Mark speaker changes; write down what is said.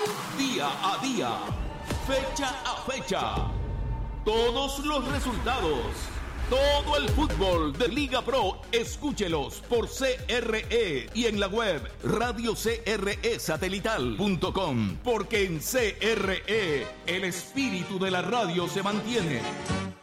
Speaker 1: Día a día, fecha a fecha, todos los resultados, todo el fútbol de Liga Pro, escúchelos por CRE y en la web radiocresatelital.com, porque en CRE el espíritu de la radio se mantiene.